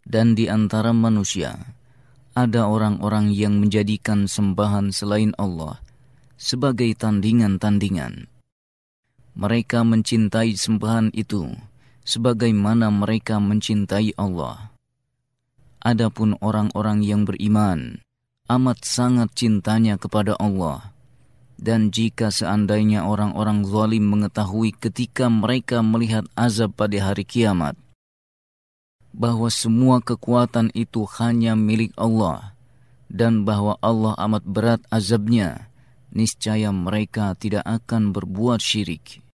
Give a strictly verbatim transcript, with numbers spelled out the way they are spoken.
Dan di antara manusia ada orang-orang yang menjadikan sembahan selain Allah sebagai tandingan-tandingan. Mereka mencintai sembahan itu sebagaimana mereka mencintai Allah. Adapun orang-orang yang beriman amat sangat cintanya kepada Allah. Dan jika seandainya orang-orang zalim mengetahui ketika mereka melihat azab pada hari kiamat, bahwa semua kekuatan itu hanya milik Allah, dan bahwa Allah amat berat azabnya, niscaya mereka tidak akan berbuat syirik.